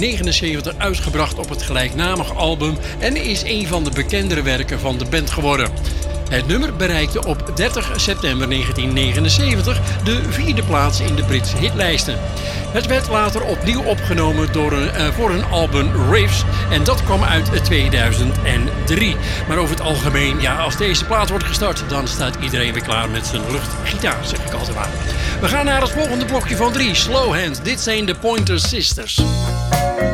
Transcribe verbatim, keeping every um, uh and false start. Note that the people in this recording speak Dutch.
negenenzeventig uitgebracht op het gelijknamige album en is een van de bekendere werken van de band geworden. Het nummer bereikte op dertig september negentien negenenzeventig de vierde plaats in de Britse hitlijsten. Het werd later opnieuw opgenomen door een, uh, voor hun album Riffs en dat kwam uit tweeduizend drie. Maar over het algemeen, ja, als deze plaat wordt gestart, dan staat iedereen weer klaar met zijn luchtgitaar, zeg ik altijd maar. We gaan naar het volgende blokje van drie, Slow Hand. Dit zijn de Pointer Sisters.